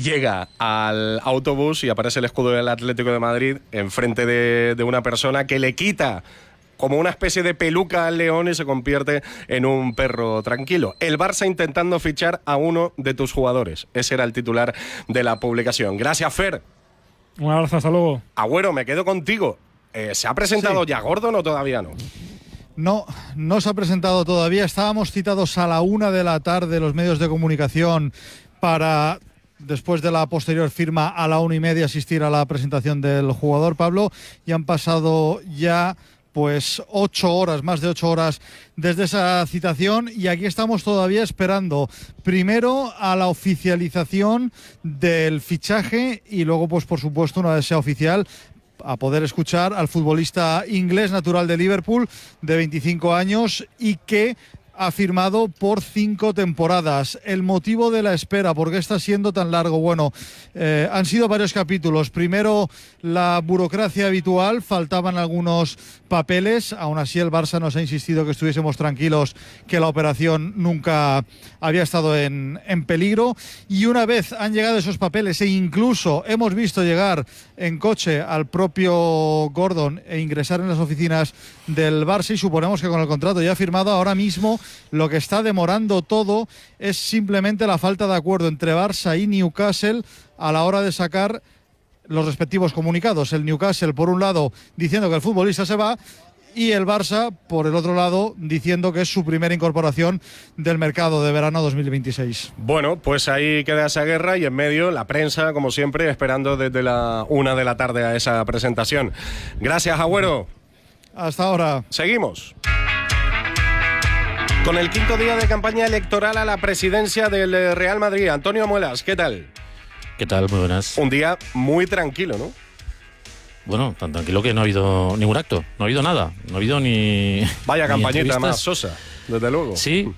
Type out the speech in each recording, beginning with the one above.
llega al autobús y aparece el escudo del Atlético de Madrid enfrente de una persona que le quita como una especie de peluca al león y se convierte en un perro tranquilo. El Barça intentando fichar a uno de tus jugadores. Ese era el titular de la publicación. Gracias, Fer. Un abrazo, hasta luego. Agüero, me quedo contigo. ¿Se ha presentado ya Gordon o todavía no? No se ha presentado todavía. Estábamos citados a la 1 de la tarde los medios de comunicación para, después de la posterior firma, a la 1:30 asistir a la presentación del jugador, Pablo, y han pasado ya pues 8 horas, más de 8 horas desde esa citación, y aquí estamos todavía esperando primero a la oficialización del fichaje y luego, pues por supuesto, una vez sea oficial, a poder escuchar al futbolista inglés natural de Liverpool de 25 años y que ha firmado por 5 temporadas. El motivo de la espera, ¿por qué está siendo tan largo? Bueno, han sido varios capítulos. Primero, la burocracia habitual, faltaban algunos papeles. Aún así, el Barça nos ha insistido que estuviésemos tranquilos, que la operación nunca había estado en peligro. Y una vez han llegado esos papeles e incluso hemos visto llegar en coche al propio Gordon e ingresar en las oficinas del Barça, y suponemos que con el contrato ya firmado, ahora mismo lo que está demorando todo es simplemente la falta de acuerdo entre Barça y Newcastle a la hora de sacar los respectivos comunicados. El Newcastle, por un lado, diciendo que el futbolista se va, y el Barça, por el otro lado, diciendo que es su primera incorporación del mercado de verano 2026. Bueno, pues ahí queda esa guerra, y en medio la prensa, como siempre, esperando desde la 1 de la tarde a esa presentación. Gracias, Agüero. Hasta ahora. Seguimos. Con el 5.º día de campaña electoral a la presidencia del Real Madrid. Antonio Muelas, ¿qué tal? ¿Qué tal? Muy buenas. Un día muy tranquilo, ¿no? Bueno, tan tranquilo que no ha habido ningún acto, no ha habido nada, no ha habido ni... Vaya ni campañita más sosa, desde luego. Sí,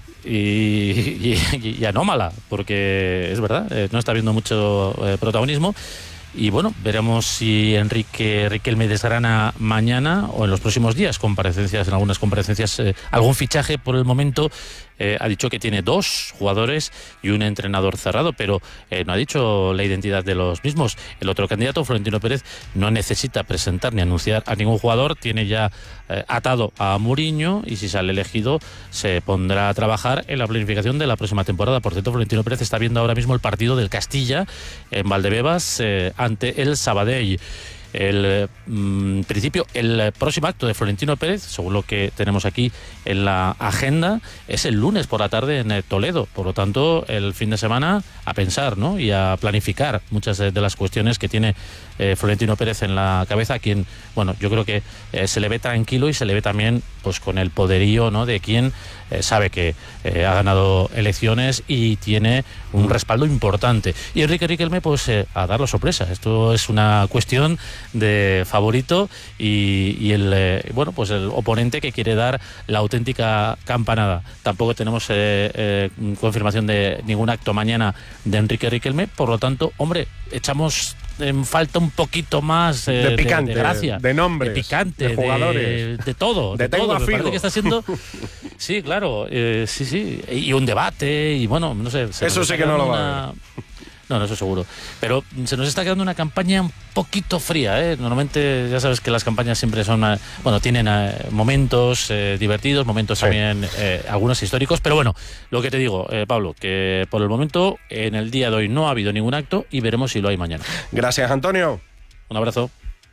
y anómala, porque es verdad, no está habiendo mucho protagonismo. Y bueno, veremos si Enrique Riquelme desgrana mañana o en los próximos días comparecencias, en algunas comparecencias, algún fichaje. Por el momento ha dicho que tiene 2 jugadores y un entrenador cerrado, pero no ha dicho la identidad de los mismos. El otro candidato, Florentino Pérez, no necesita presentar ni anunciar a ningún jugador, tiene ya atado a Mourinho, y si sale elegido se pondrá a trabajar en la planificación de la próxima temporada. Por cierto, Florentino Pérez está viendo ahora mismo el partido del Castilla en Valdebebas ante el Sabadell. El próximo acto de Florentino Pérez, según lo que tenemos aquí en la agenda, es el lunes por la tarde en Toledo. Por lo tanto, el fin de semana a pensar, ¿no?, y a planificar muchas de las cuestiones que tiene Florentino Pérez en la cabeza, a quien, bueno, yo creo que se le ve tranquilo y se le ve también pues con el poderío, ¿no?, de quien sabe que ha ganado elecciones y tiene un respaldo importante. Y Enrique Riquelme, pues a dar la sorpresa. Esto es una cuestión de favorito y el pues el oponente que quiere dar la auténtica campanada. Tampoco tenemos confirmación de ningún acto mañana de Enrique Riquelme, por lo tanto, hombre, echamos en falta un poquito más de picante, de gracia, de nombres, de picante, de jugadores, de todo, de todo. Me parece que está siendo sí, claro, sí, y un debate, y bueno, no sé, eso sí que no lo va a ver. No, eso seguro. Pero se nos está quedando una campaña un poquito fría, ¿eh? Normalmente ya sabes que las campañas siempre son, tienen momentos divertidos, momentos también, algunos históricos. Pero bueno, lo que te digo, Pablo, que por el momento, en el día de hoy no ha habido ningún acto y veremos si lo hay mañana. Gracias, Antonio. Un abrazo.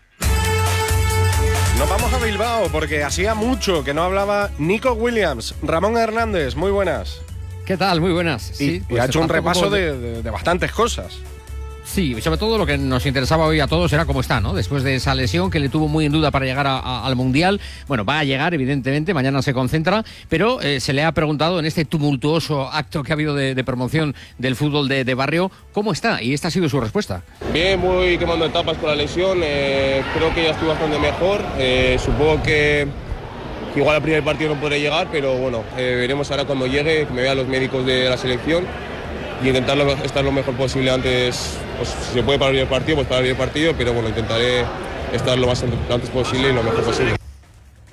Nos vamos a Bilbao porque hacía mucho que no hablaba Nico Williams. Ramón Hernández, muy buenas. ¿Qué tal? Muy buenas. Sí, y ha hecho un repaso de bastantes cosas. Sí, sobre todo lo que nos interesaba hoy a todos era cómo está, ¿no? Después de esa lesión que le tuvo muy en duda para llegar al Mundial. Bueno, va a llegar, evidentemente, mañana se concentra, pero se le ha preguntado en este tumultuoso acto que ha habido de promoción del fútbol de barrio, ¿cómo está? Y esta ha sido su respuesta. Bien, muy quemando etapas con la lesión, creo que ya estoy bastante mejor, supongo que igual al primer partido no podré llegar, pero bueno, veremos ahora cuando llegue, que me vean los médicos de la selección y intentar estar lo mejor posible antes, pues si se puede para el partido, pues para el partido, pero bueno, intentaré estar lo más antes posible y lo mejor posible.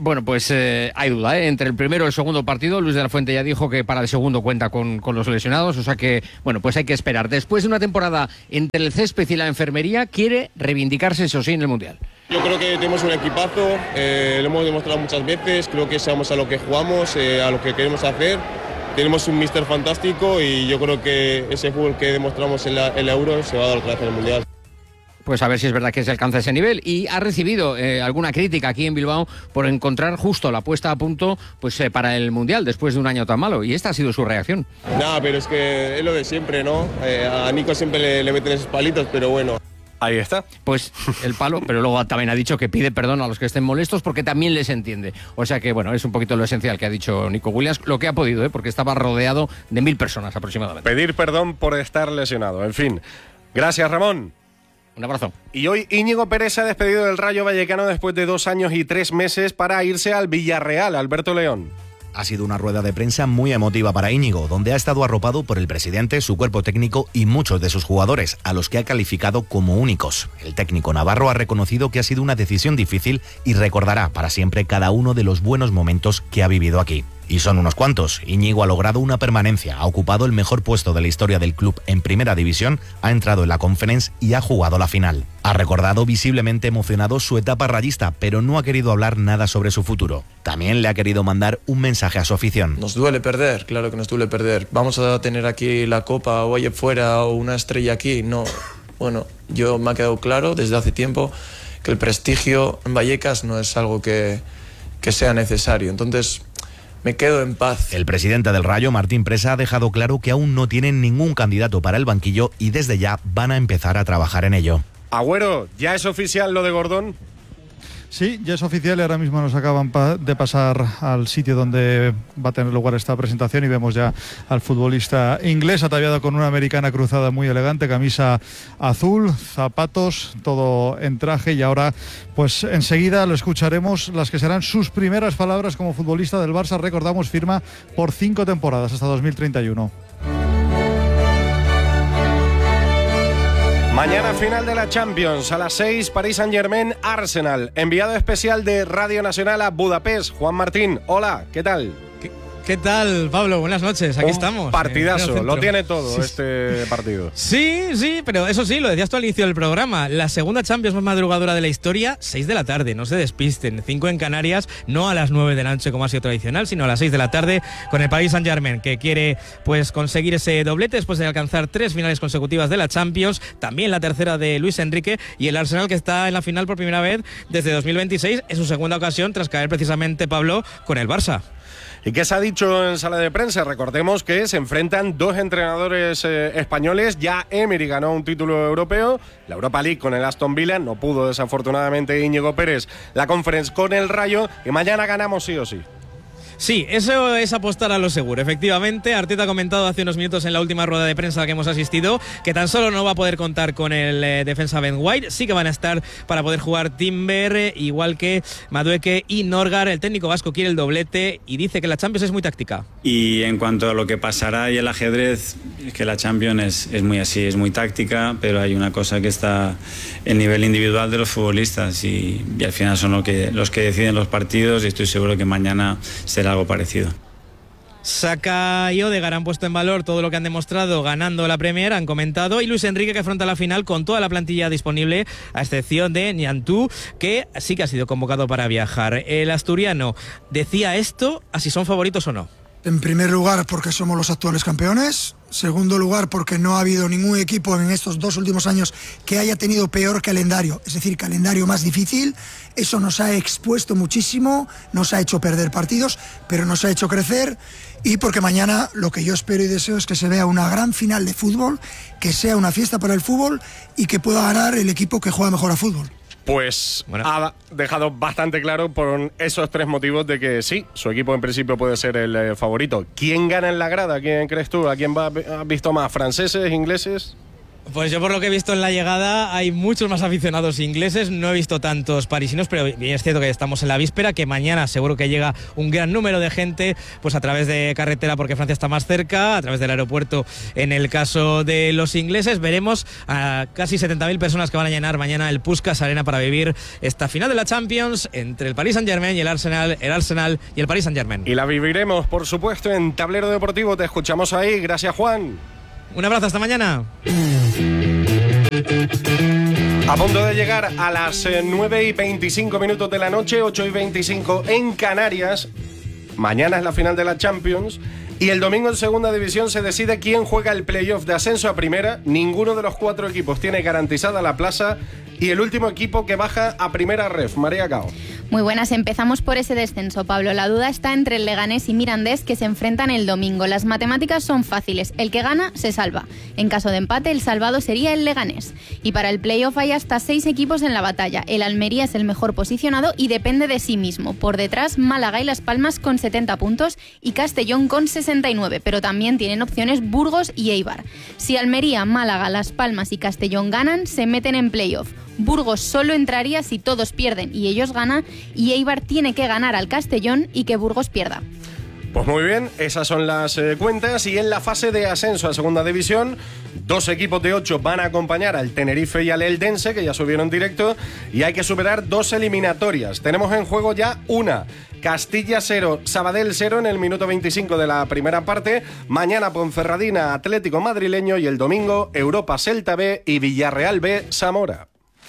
Bueno, pues hay duda, entre el primero y el segundo partido. Luis de la Fuente ya dijo que para el segundo cuenta con los lesionados, o sea que, bueno, pues hay que esperar. Después de una temporada entre el césped y la enfermería, quiere reivindicarse, eso sí, en el Mundial. Yo creo que tenemos un equipazo, lo hemos demostrado muchas veces, creo que sabemos a lo que jugamos, a lo que queremos hacer. Tenemos un míster fantástico y yo creo que ese fútbol que demostramos en la Euro se va a dar otra vez en el Mundial. Pues a ver si es verdad que se alcanza ese nivel. Y ha recibido alguna crítica aquí en Bilbao por encontrar justo la puesta a punto pues para el Mundial después de un año tan malo. Y esta ha sido su reacción. Nada, pero es que es lo de siempre, ¿no? A Nico siempre le meten esos palitos, pero bueno. Ahí está. Pues el palo, pero luego también ha dicho que pide perdón a los que estén molestos porque también les entiende. O sea que, bueno, es un poquito lo esencial que ha dicho Nico Williams, lo que ha podido, porque estaba rodeado de 1000 personas aproximadamente. Pedir perdón por estar lesionado. En fin. Gracias, Ramón. Un abrazo. Y hoy Íñigo Pérez se ha despedido del Rayo Vallecano después de 2 años y 3 meses para irse al Villarreal. Alberto León. Ha sido una rueda de prensa muy emotiva para Íñigo, donde ha estado arropado por el presidente, su cuerpo técnico y muchos de sus jugadores, a los que ha calificado como únicos. El técnico navarro ha reconocido que ha sido una decisión difícil y recordará para siempre cada uno de los buenos momentos que ha vivido aquí. Y son unos cuantos. Íñigo ha logrado una permanencia, ha ocupado el mejor puesto de la historia del club en Primera División, ha entrado en la Conference y ha jugado la final. Ha recordado visiblemente emocionado su etapa rayista, pero no ha querido hablar nada sobre su futuro. También le ha querido mandar un mensaje a su afición. Nos duele perder, claro que nos duele perder. ¿Vamos a tener aquí la copa o allá fuera o una estrella aquí? No. Bueno, yo me ha quedado claro desde hace tiempo que el prestigio en Vallecas no es algo que sea necesario. Entonces me quedo en paz. El presidente del Rayo, Martín Presa, ha dejado claro que aún no tienen ningún candidato para el banquillo y desde ya van a empezar a trabajar en ello. Agüero, ¿ya es oficial lo de Gordón? Sí, ya es oficial y ahora mismo nos acaban de pasar al sitio donde va a tener lugar esta presentación y vemos ya al futbolista inglés ataviado con una americana cruzada muy elegante, camisa azul, zapatos, todo en traje y ahora pues enseguida lo escucharemos las que serán sus primeras palabras como futbolista del Barça. Recordamos, firma por 5 temporadas hasta 2031. Mañana final de la Champions, a las 6, Paris Saint-Germain, Arsenal. Enviado especial de Radio Nacional a Budapest, Juan Martín. Hola, ¿qué tal? ¿Qué tal, Pablo? Buenas noches, aquí estamos. Partidazo, lo tiene todo este partido. Sí, pero eso sí, lo decías tú al inicio del programa. La segunda Champions más madrugadora de la historia, 6 de la tarde, no se despisten. 5 en Canarias, no a las 9 de la noche como ha sido tradicional, sino a las 6 de la tarde con el Paris Saint-Germain, que quiere pues conseguir ese doblete después de alcanzar 3 finales consecutivas de la Champions, también la tercera de Luis Enrique, y el Arsenal, que está en la final por primera vez desde 2026, en su segunda ocasión tras caer precisamente, Pablo, con el Barça. ¿Y qué se ha dicho en sala de prensa? Recordemos que se enfrentan 2 entrenadores españoles. Ya Emery ganó un título europeo, la Europa League con el Aston Villa. No pudo desafortunadamente Íñigo Pérez la Conference con el Rayo. Y mañana ganamos sí o sí. Sí, eso es apostar a lo seguro, efectivamente. Arteta ha comentado hace unos minutos en la última rueda de prensa a la que hemos asistido que tan solo no va a poder contar con el defensa Ben White, sí que van a estar para poder jugar Timber, igual que Madueke y Norgar. El técnico vasco quiere el doblete y dice que la Champions es muy táctica. Y en cuanto a lo que pasará y el ajedrez, es que la Champions es muy así, es muy táctica, pero hay una cosa que está el nivel individual de los futbolistas y al final son los que deciden los partidos y estoy seguro que mañana será algo parecido. Saka y Odegaard han puesto en valor todo lo que han demostrado ganando la Premier, han comentado, y Luis Enrique, que afronta la final con toda la plantilla disponible, a excepción de Nianzú, que sí que ha sido convocado para viajar. El asturiano decía esto, a si son favoritos o no. En primer lugar, porque somos los actuales campeones. Segundo lugar, porque no ha habido ningún equipo en estos 2 últimos años que haya tenido peor calendario, es decir, calendario más difícil. Eso nos ha expuesto muchísimo, nos ha hecho perder partidos, pero nos ha hecho crecer. Y porque mañana lo que yo espero y deseo es que se vea una gran final de fútbol, que sea una fiesta para el fútbol y que pueda ganar el equipo que juega mejor a fútbol. Pues bueno, ha dejado bastante claro por esos 3 motivos de que sí, su equipo en principio puede ser el favorito. ¿Quién gana en la grada? ¿Quién crees tú? ¿A quién has visto más? ¿Franceses, ingleses? Pues yo por lo que he visto en la llegada hay muchos más aficionados ingleses, no he visto tantos parisinos, pero bien es cierto que estamos en la víspera, que mañana seguro que llega un gran número de gente, pues a través de carretera porque Francia está más cerca, a través del aeropuerto en el caso de los ingleses. Veremos a casi 70.000 personas que van a llenar mañana el Puskás Arena para vivir esta final de la Champions entre el Paris Saint-Germain y el Arsenal y el Paris Saint-Germain. Y la viviremos, por supuesto, en Tablero Deportivo. Te escuchamos ahí. Gracias, Juan. Un abrazo, hasta mañana. A punto de llegar a las 9:25 de la noche, 8:25 en Canarias. Mañana es la final de la Champions. Y el domingo en segunda división se decide quién juega el playoff de ascenso a primera. Ninguno de los 4 equipos tiene garantizada la plaza. Y el último equipo que baja a primera ref, María Cao. Muy buenas, empezamos por ese descenso, Pablo. La duda está entre el Leganés y Mirandés, que se enfrentan el domingo. Las matemáticas son fáciles. El que gana se salva. En caso de empate, el salvado sería el Leganés. Y para el playoff hay hasta 6 equipos en la batalla. El Almería es el mejor posicionado y depende de sí mismo. Por detrás, Málaga y Las Palmas con 70 puntos y Castellón con 69. Pero también tienen opciones Burgos y Eibar. Si Almería, Málaga, Las Palmas y Castellón ganan, se meten en playoff. Burgos solo entraría si todos pierden y ellos ganan, y Eibar tiene que ganar al Castellón y que Burgos pierda. Pues muy bien, esas son las cuentas. Y en la fase de ascenso a segunda división, 2 equipos de 8 van a acompañar al Tenerife y al Eldense, que ya subieron directo, y hay que superar 2 eliminatorias. Tenemos en juego ya una. Castilla 0, Sabadell 0 en el minuto 25 de la primera parte. Mañana Ponferradina, Atlético Madrileño, y el domingo Europa Celta B y Villarreal B, Zamora.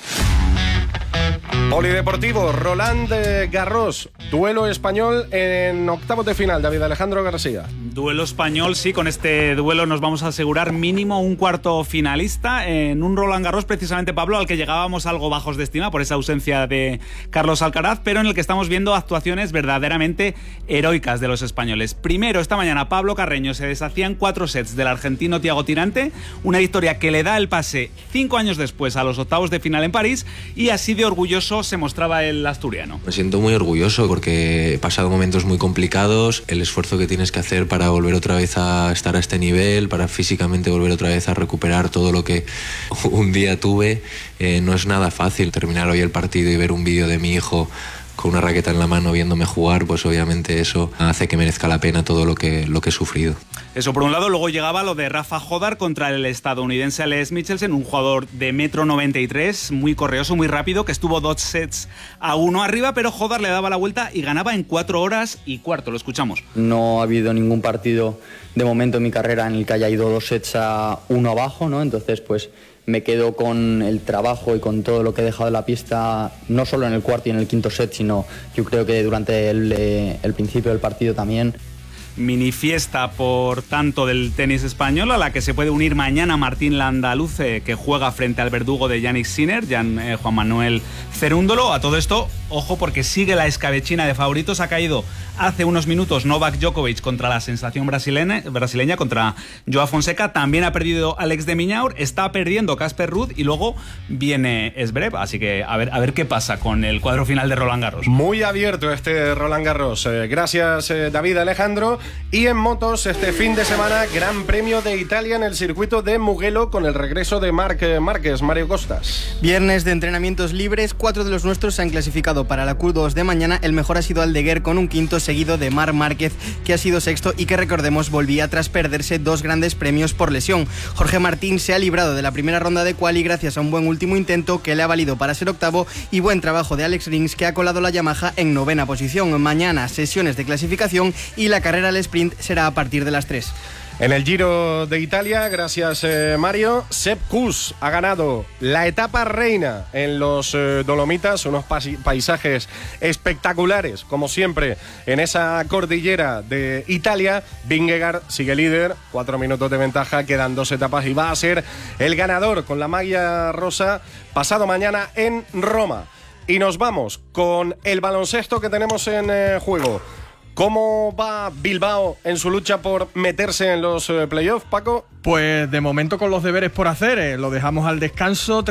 Polideportivo, Roland Garros, duelo español en octavos de final, David Alejandro García. Duelo español, sí, con este duelo nos vamos a asegurar mínimo un cuarto finalista en un Roland Garros, precisamente, Pablo, al que llegábamos algo bajos de estima por esa ausencia de Carlos Alcaraz, pero en el que estamos viendo actuaciones verdaderamente heroicas de los españoles. Primero, esta mañana, Pablo Carreño se deshacía en 4 sets del argentino Thiago Tirante, una victoria que le da el pase 5 años después a los octavos de final en París, y así de orgulloso se mostraba el asturiano. Me siento muy orgulloso porque he pasado momentos muy complicados, el esfuerzo que tienes que hacer para volver otra vez a estar a este nivel, para físicamente volver otra vez a recuperar todo lo que un día tuve, no es nada fácil. Terminar hoy el partido y ver un vídeo de mi hijo con una raqueta en la mano viéndome jugar, pues obviamente eso hace que merezca la pena todo lo que he sufrido. Eso por un lado. Luego llegaba lo de Rafa Jodar contra el estadounidense Alex Michelsen, un jugador de 1,93 m, muy correoso, muy rápido, que estuvo 2 sets a 1 arriba, pero Jodar le daba la vuelta y ganaba en 4 horas y cuarto. Lo escuchamos. No ha habido ningún partido de momento en mi carrera en el que haya ido 2 sets a 1 abajo, ¿no? Entonces, pues me quedo con el trabajo y con todo lo que he dejado en la pista, no solo en el cuarto y en el quinto set, sino yo creo que durante el principio del partido también. Mini fiesta, por tanto, del tenis español, a la que se puede unir mañana Martín Landaluce, que juega frente al verdugo de Yannick Sinner, Juan Manuel Cerúndolo. A todo esto, ojo, porque sigue la escabechina de favoritos. Ha caído hace unos minutos Novak Djokovic contra la sensación brasileña, contra Joao Fonseca. También ha perdido Alex de Minaur, está perdiendo Casper Ruud y luego viene Zverev. Así que a ver qué pasa con el cuadro final de Roland Garros. Muy abierto este Roland Garros. Gracias, David Alejandro. Y en motos, este fin de semana, Gran Premio de Italia en el circuito de Mugello, con el regreso de Marc Márquez. Mario Costas. Viernes de entrenamientos libres, 4 de los nuestros se han clasificado para la Q2 de mañana. El mejor ha sido Aldeguer con un quinto, seguido de Marc Márquez, que ha sido sexto y que, recordemos, volvía tras perderse 2 grandes premios por lesión. Jorge Martín se ha librado de la primera ronda de quali gracias a un buen último intento que le ha valido para ser octavo, y buen trabajo de Alex Rins, que ha colado la Yamaha en 9ª posición. Mañana sesiones de clasificación y la carrera al sprint será a partir de las 3. En el Giro de Italia, gracias Mario, Sepp Kuss ha ganado la etapa reina en los Dolomitas, unos paisajes espectaculares, como siempre, en esa cordillera de Italia. Vingegaard sigue líder, 4 minutos de ventaja, quedan 2 etapas y va a ser el ganador con la maglia rosa pasado mañana en Roma. Y nos vamos con el baloncesto que tenemos en juego. ¿Cómo va Bilbao en su lucha por meterse en los playoffs, Paco? Pues de momento con los deberes por hacer, lo dejamos al descanso.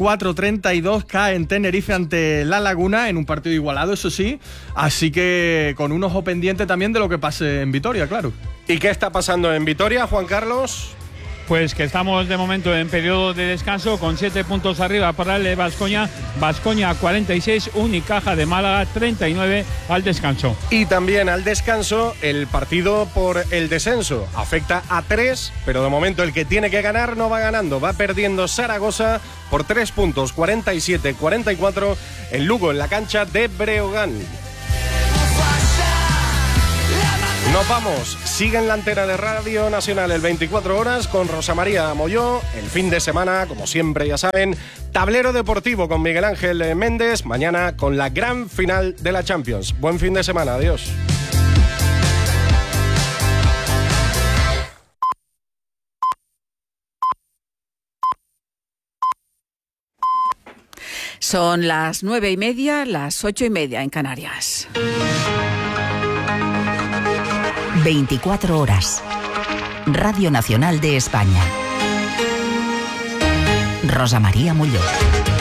34-32 cae en Tenerife ante La Laguna en un partido igualado, eso sí. Así que con un ojo pendiente también de lo que pase en Vitoria, claro. ¿Y qué está pasando en Vitoria, Juan Carlos? Pues que estamos de momento en periodo de descanso con 7 puntos arriba para el Baskonia. Baskonia 46, Unicaja de Málaga 39 al descanso. Y también al descanso el partido por el descenso. Afecta a 3, pero de momento el que tiene que ganar no va ganando. Va perdiendo Zaragoza por 3 puntos, 47-44 en Lugo, en la cancha de Breogán. Nos vamos, sigue en la antena de Radio Nacional el 24 horas con Rosa María Molló. El fin de semana, como siempre ya saben, tablero deportivo con Miguel Ángel Méndez. Mañana con la gran final de la Champions. Buen fin de semana, adiós. Son las 9:30, las 8:30 en Canarias. 24 horas. Radio Nacional de España. Rosa María Molló.